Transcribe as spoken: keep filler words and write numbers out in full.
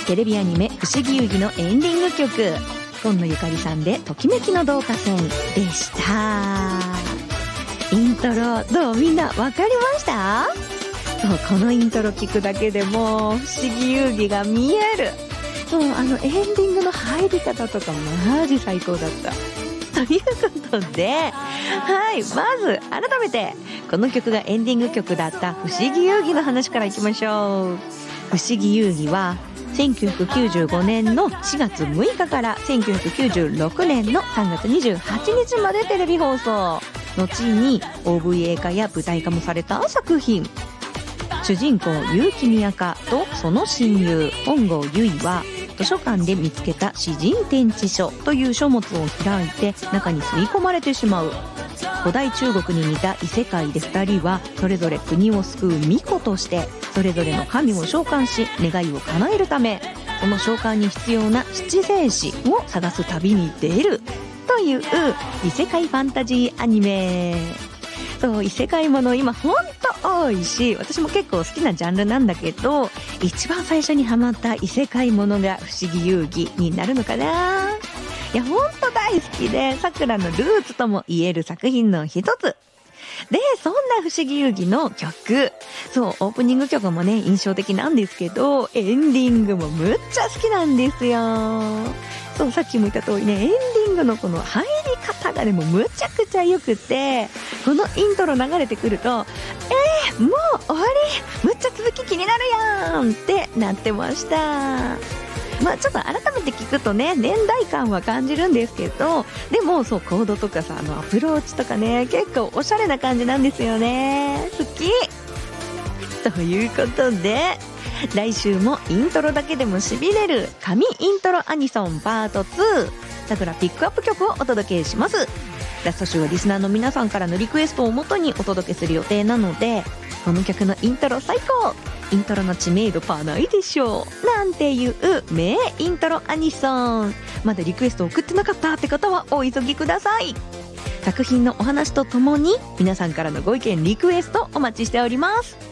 テレビアニメ不思議遊戯のエンディング曲、今野ゆかりさんでときめきの導火線でした。イントロどう、みんなわかりました？そう、このイントロ聞くだけでもう不思議遊戯が見える。そう、あのエンディングの入り方とかマジ最高だったということで、はい、まず改めてこの曲がエンディング曲だった不思議遊戯の話からいきましょう。不思議遊戯はせんきゅうひゃくきゅうじゅうごねんのしがつむいかからせんきゅうひゃくきゅうじゅうろくねんのさんがつにじゅうはちにちまでテレビ放送、後に オーブイエー 化や舞台化もされた作品。主人公結城宮香とその親友本郷結衣は図書館で見つけた詩人展示書という書物を開いて中に吸い込まれてしまう。古代中国に似た異世界でふたりはそれぞれ国を救う巫女としてそれぞれの神を召喚し願いを叶えるため、その召喚に必要な七星子を探す旅に出るという異世界ファンタジーアニメ。そう、異世界もの今ほんと多いし、私も結構好きなジャンルなんだけど、一番最初にハマった異世界ものが不思議遊戯になるのかな。いや、ほんと大好きで、桜のルーツとも言える作品の一つで、そんな不思議遊戯の曲、そう、オープニング曲もね印象的なんですけど、エンディングもむっちゃ好きなんですよ。そう、さっきも言った通りね、エンディングのこの入り方がね、もうむちゃくちゃ良くて、このイントロ流れてくると、えー、もう終わり、むっちゃ続き気になるやんってなってました。まあちょっと改めて聞くとね、年代感は感じるんですけど、でもそう、コードとかさ、あのアプローチとかね、結構おしゃれな感じなんですよね。好きということで、来週もイントロだけでもしびれる神イントロアニソンパートツー、さくらピックアップ曲をお届けします。ラスト週はリスナーの皆さんからのリクエストをもとにお届けする予定なので、この曲のイントロ最高、イントロの知名度パないでしょうなんていう名イントロアニソン、まだリクエスト送ってなかったって方はお急ぎください。作品のお話とともに皆さんからのご意見リクエストお待ちしております。